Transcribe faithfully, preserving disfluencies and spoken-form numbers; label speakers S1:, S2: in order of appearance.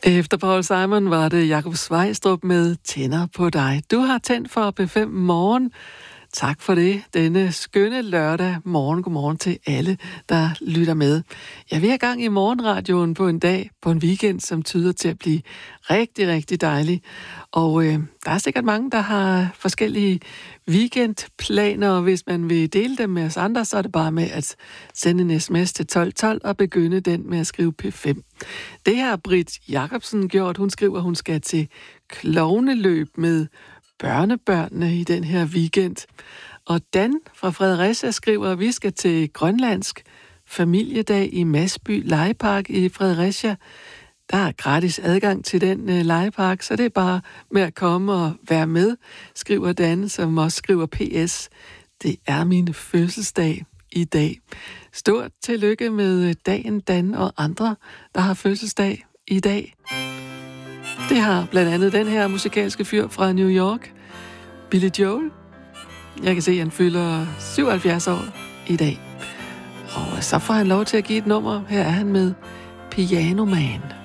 S1: Efter Paul Simon var det Jakob Sveistrup med Tænder på dig. Du har tændt for P fem Morgen. Tak for det. Denne skønne lørdag morgen. Godmorgen til alle, der lytter med. Jeg vil have gang i morgenradioen på en dag, på en weekend, som tyder til at blive rigtig, rigtig dejlig. Og øh, der er sikkert mange, der har forskellige weekendplaner, og hvis man vil dele dem med os andre, så er det bare med at sende en sms til tolv tolv og begynde den med at skrive P fem. Det har Britt Jacobsen gjort. Hun skriver, at hun skal til klovneløb med børnebørnene i den her weekend. Og Dan fra Fredericia skriver, at vi skal til grønlandsk familiedag i Masby Legepark i Fredericia. Der er gratis adgang til den uh, legepark, så det er bare med at komme og være med, skriver Dan, som også skriver P S. Det er min fødselsdag i dag. Stort tillykke med dagen, Dan, og andre, der har fødselsdag i dag. Det har blandt andet den her musikalske fyr fra New York, Billy Joel. Jeg kan se, at han fylder syvoghalvfjerds år i dag. Og så får han lov til at give et nummer. Her er han med Piano Man.